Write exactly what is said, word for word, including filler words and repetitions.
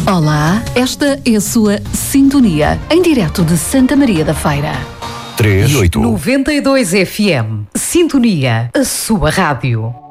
Olá, esta é a sua Sintonia, em direto de Santa Maria da Feira. três e oito. noventa e dois F M. Sintonia, a sua rádio.